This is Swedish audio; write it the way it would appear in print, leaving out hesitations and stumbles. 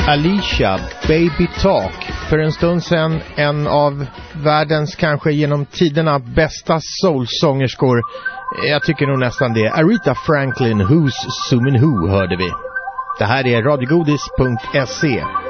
Alicia, Baby Talk. För en stund sedan en av världens kanske genom tiderna bästa soulsångerskor. Jag tycker nog nästan det. Aretha Franklin, Who's Zoomin' Who hörde vi. Det här är radiogodis.se.